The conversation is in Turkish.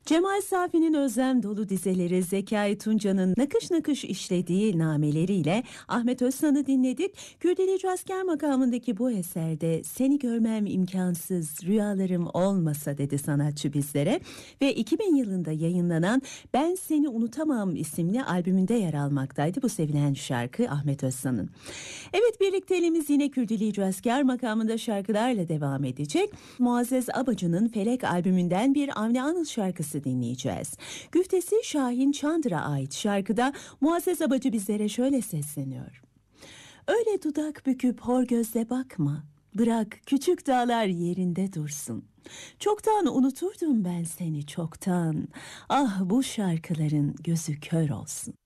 Cemal Safi'nin özlem dolu dizeleri, Zekai Tunca'nın nakış nakış işlediği nameleriyle Ahmet Özsan'ı dinledik. Kürdili Asker makamındaki bu eserde "Seni görmem imkansız, rüyalarım olmasa" dedi sanatçı bizlere. Ve 2000 yılında yayınlanan "Ben Seni Unutamam" isimli albümünde yer almaktaydı bu sevilen şarkı Ahmet Özsan'ın. Evet, birlikteliğimiz yine Kürdili Asker makamında şarkılarla devam edecek. Muazzez Abacı'nın Felek albümünden bir Avni Anıl şarkısı dinleyeceğiz. Güftesi Şahin Çandır'a ait şarkıda Muazzez Abacı bizlere şöyle sesleniyor. Öyle dudak büküp hor gözle bakma, bırak küçük dağlar yerinde dursun. Çoktan unuturdum ben seni, çoktan. Ah, bu şarkıların gözü kör olsun.